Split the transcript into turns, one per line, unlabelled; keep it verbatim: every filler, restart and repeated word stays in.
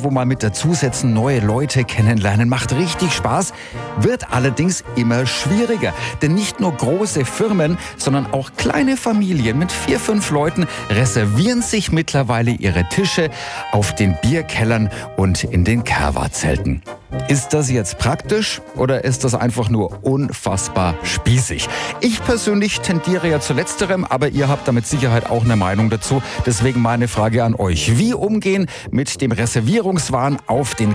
irgendwo mal mit dazusetzen, neue Leute kennenlernen, macht richtig Spaß, wird allerdings immer schwieriger. Denn nicht nur große Firmen, sondern auch kleine Familien mit vier, fünf Leuten reservieren sich mittlerweile ihre Tische auf den Bierkellern und in den Kerwa-Zelten. Ist das jetzt praktisch oder ist das einfach nur unfassbar spießig? Ich persönlich tendiere ja zu Letzterem, aber ihr habt da mit Sicherheit auch eine Meinung dazu. Deswegen meine Frage an euch. Wie umgehen mit dem Reservierungswahn auf den